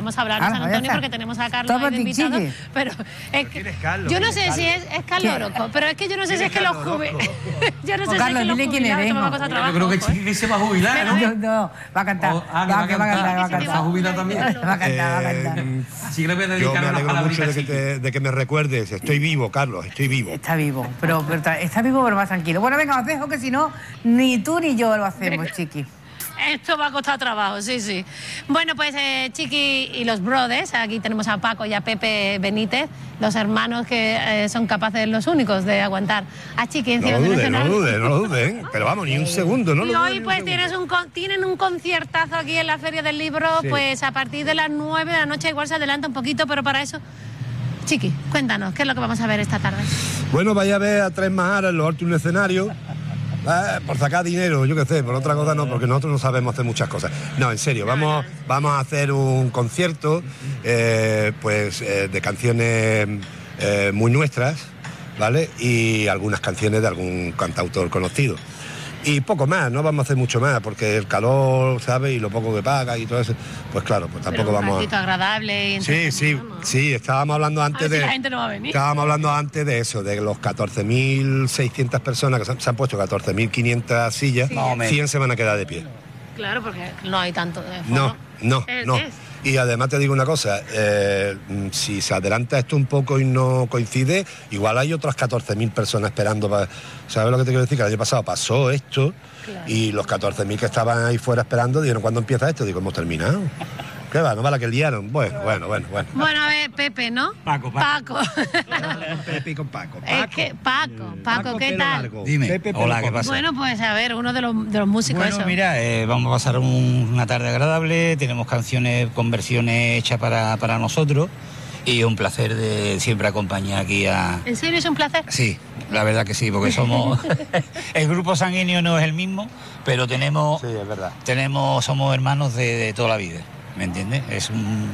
vamos a hablar de San Antonio porque tenemos a Carlos ahí de invitado. Pero es que, yo no sé si es Carlos Orozco, pero es que yo no sé si es que los jubilados. Yo no sé si es que los jubilados toman cosas a trabajo. Yo creo que Chiqui se va a jubilar, ¿no? No, va a cantar. Va a cantar. ¿Se va a jubilar también? Va a cantar. Sí, le voy a Yo dedicar me una alegro mucho palabrita de que me recuerdes. Estoy vivo, Carlos, estoy vivo. Está vivo, pero más tranquilo. Bueno, venga, os dejo que si no, ni tú ni yo lo hacemos, Chiqui. Esto va a costar trabajo, sí. Bueno, pues Chiqui y los brothers, aquí tenemos a Paco y a Pepe Benítez, los hermanos que son capaces, los únicos, de aguantar a Chiqui encima del escenario. No lo duden, pero vamos, ni un segundo, no lo duden. Y hoy pues tienen un conciertazo aquí en la Feria del Libro, pues a partir de las 9 de la noche, igual se adelanta un poquito, pero para eso, Chiqui, cuéntanos, ¿qué es lo que vamos a ver esta tarde? Bueno, vaya a ver a Tres Majaras en los altos escenarios. Por sacar dinero, yo qué sé, por otra cosa no, porque nosotros no sabemos hacer muchas cosas. No, en serio, vamos a hacer un concierto de canciones muy nuestras, ¿vale? Y algunas canciones de algún cantautor conocido. Y poco más, no vamos a hacer mucho más, porque el calor, ¿sabes? Y lo poco que paga y todo eso, pues claro, pues tampoco vamos a... un ratito agradable y Sí, estábamos hablando antes de... la gente no va a venir. Estábamos hablando antes de eso, de los 14.600 personas que se han puesto 14.500 sillas, 100 se van a quedar de pie. Claro, porque no hay tanto... No. Y además te digo una cosa, si se adelanta esto un poco y no coincide, igual hay otras 14.000 personas esperando para... ¿Sabes lo que te quiero decir? Que el año pasado pasó esto, y los 14.000 que estaban ahí fuera esperando dijeron, ¿cuándo empieza esto? Digo, hemos terminado. ¿Qué va? ¿No va la que liaron? Bueno. Bueno, a ver, Pepe, ¿no? Paco. Pepe con Paco. Es que Paco, ¿qué tal? Dime, Pepe, hola, ¿qué pasa? Bueno, pues a ver, uno de los músicos. Bueno, eso. mira, vamos a pasar una tarde agradable, tenemos canciones con versiones hechas para nosotros y un placer de siempre acompañar aquí a... ¿En serio es un placer? Sí, la verdad que sí, porque somos... El grupo sanguíneo no es el mismo, pero tenemos... Sí, es verdad. Somos hermanos de toda la vida, ¿me entiendes? Es un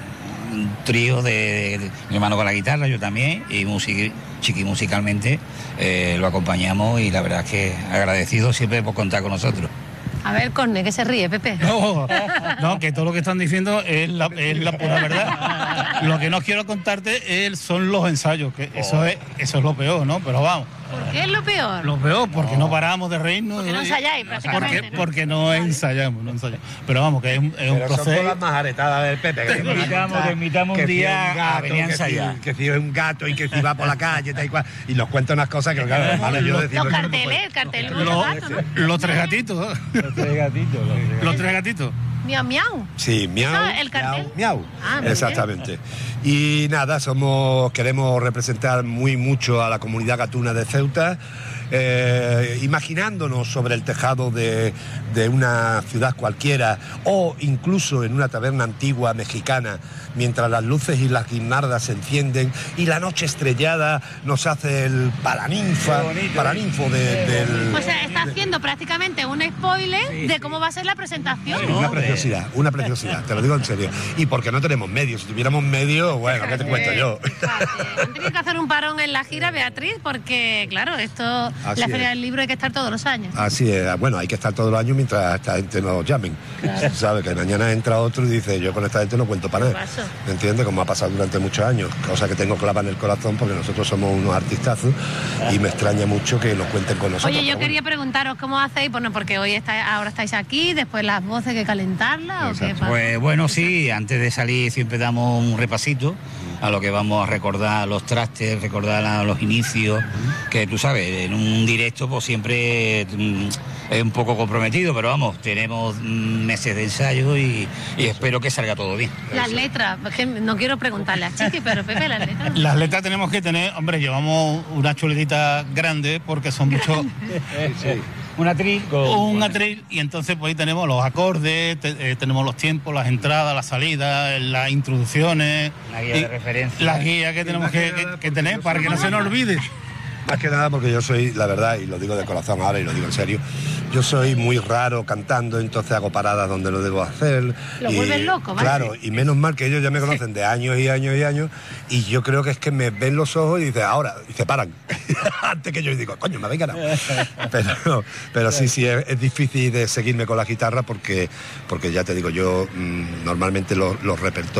trío de mi hermano con la guitarra, yo también, y Chiqui musicalmente lo acompañamos y la verdad es que agradecido siempre por contar con nosotros. A ver, Corne, que se ríe, Pepe. No, que todo lo que están diciendo es la pura verdad. Lo que no quiero contarte son los ensayos, que eso es lo peor, ¿no? Pero vamos. ¿Por qué es lo peor? Lo peor, porque no paramos de reírnos. Porque no ensayáis, prácticamente. Porque no ensayamos. Pero vamos, que es un proceso. Son todas las majaretadas del Pepe. Te invitamos un día a venir a ensayar. Que si es un gato y que si va por la calle, tal y cual. Y nos cuenta unas cosas que, claro, hermano, yo decía... Los carteles, el cartel. Los tres gatitos. Los tres gatitos. Miau. Sí, miau. ¿El cartel? Miau. Ah, Exactamente. Y nada, queremos representar muy mucho a la comunidad gatuna de Ceuta, imaginándonos sobre el tejado de una ciudad cualquiera o incluso en una taberna antigua mexicana, mientras las luces y las guirnaldas se encienden y la noche estrellada nos hace el paraninfo del... O sea, está haciendo prácticamente un spoiler de cómo va a ser la presentación. Una preciosidad, te lo digo en serio. Y porque no tenemos medios, si tuviéramos medios, bueno, ¿qué te cuento yo? Han tenido que hacer un parón en la gira, Beatriz, porque, claro, la Feria del Libro hay que estar todos los años. Así es, bueno, hay que estar todos los años mientras esta gente nos llamen. Claro. ¿Sabes? Que mañana entra otro y dice, yo con esta gente no cuento para nada. ¿Me entiendes? Como ha pasado durante muchos años, cosa que tengo clava en el corazón porque nosotros somos unos artistazos y me extraña mucho que nos cuenten con nosotros. Oye, yo quería preguntaros cómo hacéis, bueno, porque ahora estáis aquí, después las voces hay que calentarlas, ¿o qué pasa? Pues bueno, sí, antes de salir siempre damos un repasito a lo que vamos a recordar los trastes, recordar a los inicios, que tú sabes, en un directo pues siempre es un poco comprometido, pero vamos, tenemos meses de ensayo y espero que salga todo bien. Las letras, es que no quiero preguntarle a Chiqui, pero Pepe, las letras. Las letras tenemos que tener, hombre, llevamos una chuletita grande porque son muchos... Un atril y entonces pues ahí tenemos los acordes, tenemos los tiempos, las entradas, las salidas, las introducciones, la guía de referencia, la guía que tenemos que tener para que no se nos olvide. Más que nada porque yo soy, la verdad, y lo digo de corazón ahora y lo digo en serio, yo soy muy raro cantando, entonces hago paradas donde lo debo hacer. Lo vuelves loco, ¿vale? Claro, y menos mal que ellos ya me conocen de años y años y años, y yo creo que es que me ven los ojos y dicen, ahora, y se paran. Antes que yo digo, coño, me habéis ganado. Pero sí, es difícil de seguirme con la guitarra porque ya te digo, yo normalmente los repertorios